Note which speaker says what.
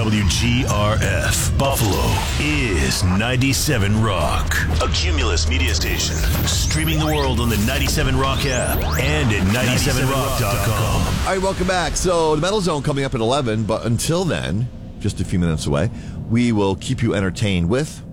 Speaker 1: WGRF Buffalo is 97 Rock. A Cumulus media station. Streaming the world on the 97 Rock app and at 97rock.com.
Speaker 2: All right, welcome back. So the Metal Zone coming up at 11, but until then, just a few minutes away, we will keep you entertained with